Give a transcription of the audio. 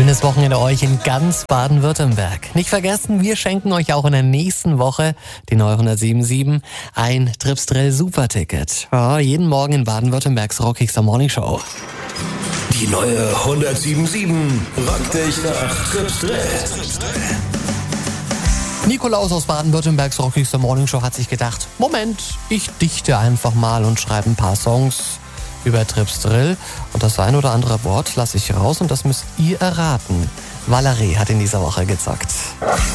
Schönes Wochenende euch in ganz Baden-Württemberg. Nicht vergessen, wir schenken euch auch in der nächsten Woche die neue 107.7 ein Tripsdrill Superticket. Ja, jeden Morgen in Baden-Württembergs rockigster Morningshow. Die neue 107.7 rockt dich nach Tripsdrill. Nikolaus aus Baden-Württembergs rockigster Morningshow hat sich gedacht, Moment, ich dichte einfach mal und schreibe ein paar Songs über Tripsdrill. Und das ein oder andere Wort lasse ich raus und das müsst ihr erraten. Valerie hat in dieser Woche gezockt.